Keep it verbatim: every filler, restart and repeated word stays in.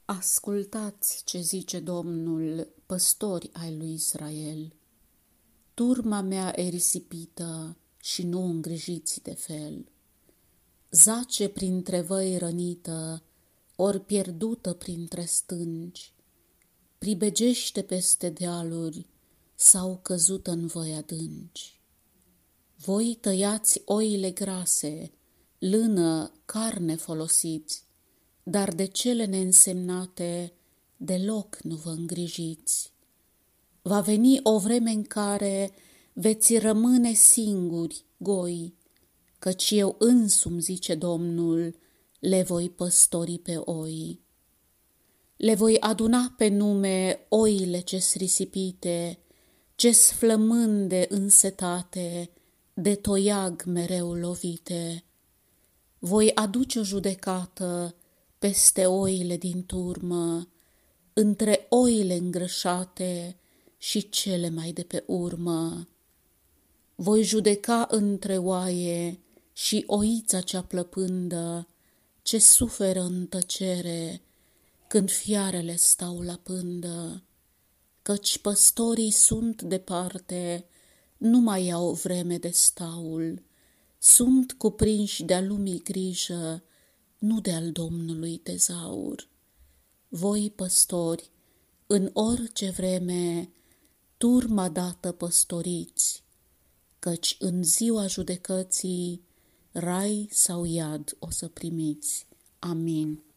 Ascultați ce zice Domnul, păstori ai lui Israel. Turma mea e risipită și nu îngrijiți de fel. Zace printre văi rănită, ori pierdută printre stânci. Pribegește peste dealuri sau căzut în văi adânci. Voi tăiați oile grase, lână, carne folosiți, dar de cele neînsemnate deloc nu vă îngrijiți. Va veni o vreme în care veți rămâne singuri, goi, căci eu însumi, zice Domnul, le voi păstori pe oi. Le voi aduna pe nume oile ce-s risipite, ce-s flămânde însetate, de toiag mereu lovite. Voi aduce o judecată peste oile din turmă, între oile îngrășate și cele mai de pe urmă. Voi judeca între oaie și oița cea plăpândă, ce suferă în tăcere când fiarele stau la pândă, căci păstorii sunt departe, nu mai au vreme de staul, sunt cuprinși de-a lumii grijă, nu de-al Domnului tezaur. Voi, păstori, în orice vreme, turma dată păstoriți, căci în ziua judecății rai sau iad o să primiți. Amin.